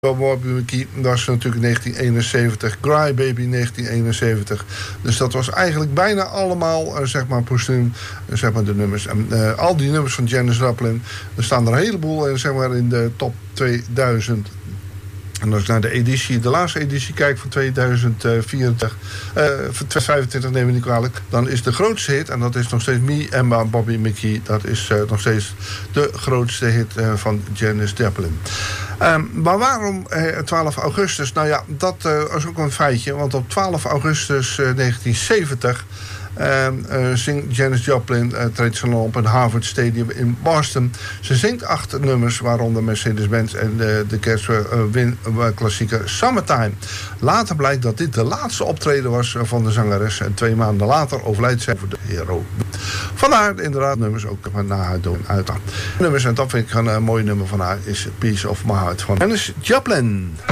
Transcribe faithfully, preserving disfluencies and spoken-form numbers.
Bobby McGee, dat was natuurlijk negentien eenenzeventig. Cry Baby negentien eenenzeventig. Dus dat was eigenlijk bijna allemaal, uh, zeg maar, postuum, uh, zeg maar, de nummers. En uh, al die nummers van Janis Joplin, er staan er een heleboel uh, zeg maar, in de top tweeduizend. En als ik naar de editie, de laatste editie kijk van tweeduizend vierentwintig, uh, van vijfentwintig neem ik niet kwalijk, dan is de grootste hit, en dat is nog steeds Me and Bobby McGee, dat is uh, nog steeds de grootste hit uh, van Janis Joplin. Um, maar waarom uh, twaalf augustus? Nou ja, dat uh, is ook een feitje, want op twaalf augustus uh, negentien zeventig... Uh, uh, zingt Janis Joplin, uh, treedt ze op het Harvard Stadium in Boston. Ze zingt acht nummers, waaronder Mercedes-Benz en de, de kerstklassieker uh, Summertime. Later blijkt dat dit de laatste optreden was uh, van de zangeres. En twee maanden later overlijdt zij voor de hero. Vandaar inderdaad nummers ook van na haar dood uit. Nummers, en dat vind ik een uh, mooi nummer van haar, is Piece of My Heart van Janis Joplin.